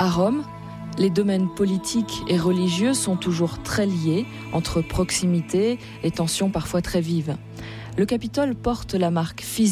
À Rome, les domaines politiques et religieux sont toujours très liés, entre proximité et tensions parfois très vives. Le Capitole porte la marque physique